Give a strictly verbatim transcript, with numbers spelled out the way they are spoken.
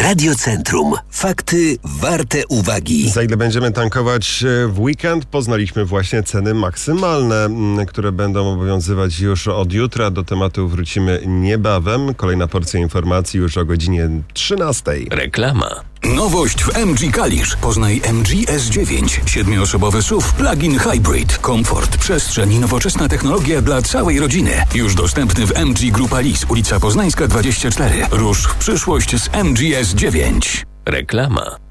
Radiocentrum. Fakty warte uwagi. Za ile będziemy tankować w weekend? Poznaliśmy właśnie ceny maksymalne, które będą obowiązywać już od jutra. Do tematu wrócimy niebawem. Kolejna porcja informacji już o godzinie trzynastej. Reklama. Nowość w M G Kalisz. Poznaj M G S dziewięć. Siedmioosobowy S U V plug-in hybrid. Komfort, przestrzeń i nowoczesna technologia dla całej rodziny. Już dostępny w M G Grupa Lis, ulica Poznańska dwadzieścia cztery. Rusz w przyszłość z M G S dziewięć. Reklama.